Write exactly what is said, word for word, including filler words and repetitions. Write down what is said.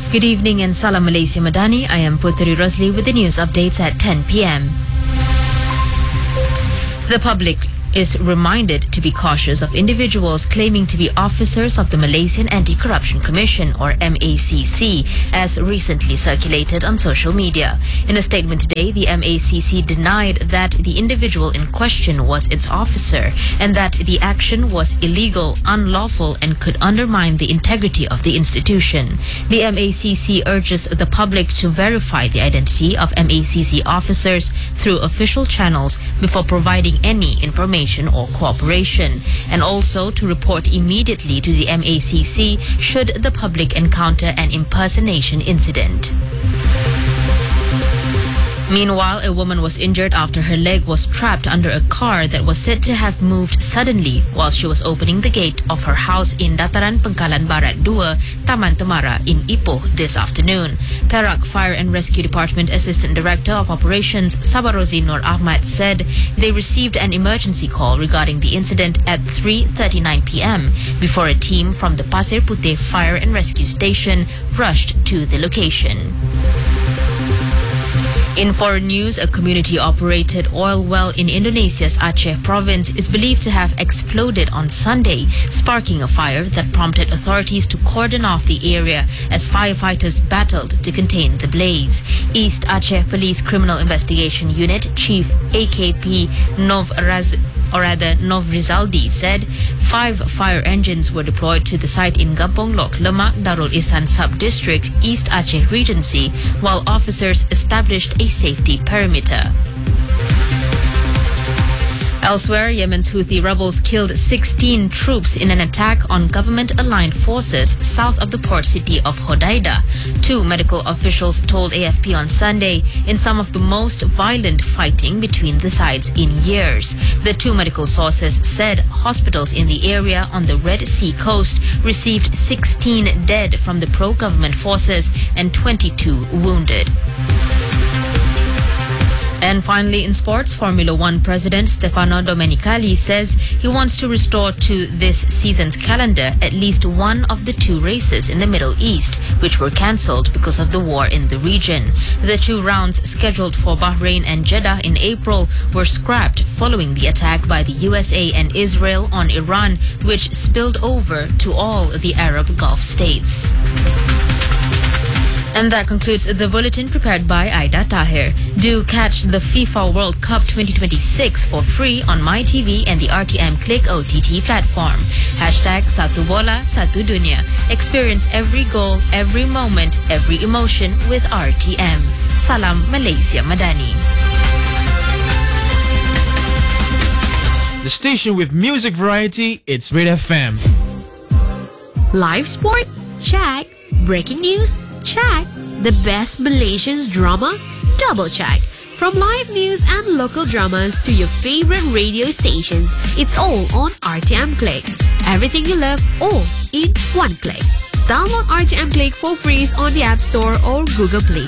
Good evening and Salam Malaysia Madani. I am Putri Rosli with the news updates at ten p m. The public is reminded to be cautious of individuals claiming to be officers of the Malaysian Anti-Corruption Commission or M A C C, as recently circulated on social media. In a statement today, the M A C C denied that the individual in question was its officer and that the action was illegal, unlawful and could undermine the integrity of the institution. The M A C C urges the public to verify the identity of M A C C officers through official channels before providing any information or cooperation, and also to report immediately to the M A C C should the public encounter an impersonation incident. Meanwhile, a woman was injured after her leg was trapped under a car that was said to have moved suddenly while she was opening the gate of her house in Dataran Pengkalan Barat two, Taman Temara in Ipoh this afternoon. Perak Fire and Rescue Department Assistant Director of Operations Sabarozi Nur Ahmad said they received an emergency call regarding the incident at three thirty-nine p m before a team from the Pasir Puteh Fire and Rescue Station rushed to the location. In foreign news, a community-operated oil well in Indonesia's Aceh province is believed to have exploded on Sunday, sparking a fire that prompted authorities to cordon off the area as firefighters battled to contain the blaze. East Aceh Police Criminal Investigation Unit Chief A K P Nov Raz or rather Nov Rizaldi said five fire engines were deployed to the site in Kampung Lok, Lemak Darul Ihsan Sub-District, East Aceh Regency, while officers established a safety perimeter. Elsewhere, Yemen's Houthi rebels killed sixteen troops in an attack on government-aligned forces south of the port city of Hodeidah. Two medical officials told A F P on Sunday in some of the most violent fighting between the sides in years. The two medical sources said hospitals in the area on the Red Sea coast received sixteen dead from the pro-government forces and twenty-two wounded. And finally, in sports, Formula One President Stefano Domenicali says he wants to restore to this season's calendar at least one of the two races in the Middle East, which were cancelled because of the war in the region. The two rounds scheduled for Bahrain and Jeddah in April were scrapped following the attack by the U S A and Israel on Iran, which spilled over to all the Arab Gulf states. And that concludes the bulletin prepared by Aida Tahir. Do catch the FIFA World Cup twenty twenty-six for free on MyTV and the R T M Click O T T platform. Hashtag Satu Bola, Satu Dunia. Experience every goal, every moment, every emotion with R T M. Salam Malaysia Madani. The station with music variety, it's Red F M. Live sport? Check. Breaking news? Check. The best Malaysian drama? Double check. From live news and local dramas to your favorite radio stations, it's all on R T M Click. Everything you love, all in one click. Download R T M Click for free on the App Store or Google Play.